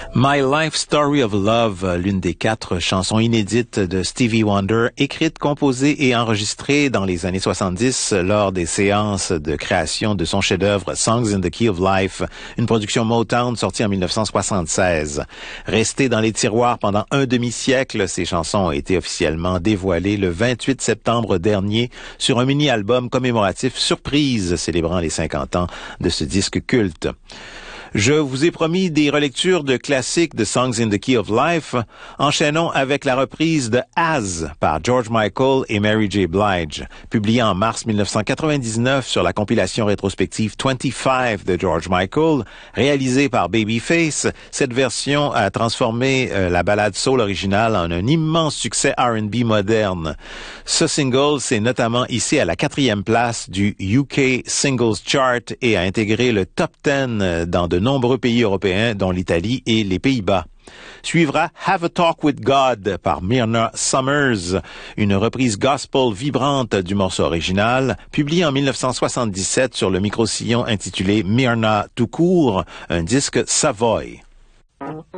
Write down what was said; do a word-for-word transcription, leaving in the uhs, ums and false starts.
My Life Story of Love, l'une des quatre chansons inédites de Stevie Wonder, écrites, composées et enregistrées dans les années soixante-dix lors des séances de création de son chef-d'œuvre Songs in the Key of Life, une production Motown sortie en mille neuf cent soixante-seize. Restées dans les tiroirs pendant un demi-siècle, ces chansons ont été officiellement dévoilées le vingt-huit septembre dernier sur un mini-album commémoratif surprise célébrant les cinquante ans de ce disque culte. Je vous ai promis des relectures de classiques de Songs in the Key of Life. Enchaînons avec la reprise de As par George Michael et Mary J. Blige, publiée en mars mille neuf cent quatre-vingt-dix-neuf sur la compilation rétrospective vingt-cinq de George Michael, réalisée par Babyface. Cette version a transformé euh, la ballade soul originale en un immense succès R and B moderne. Ce single s'est notamment hissé à la quatrième place du U K Singles Chart et a intégré le top dix dans de nombreux pays européens, dont l'Italie et les Pays-Bas. Suivra Have a Talk with God par Myrna Summers, une reprise gospel vibrante du morceau original, publié en mille neuf cent soixante-dix-sept sur le micro-sillon intitulé Myrna tout court, un disque Savoy.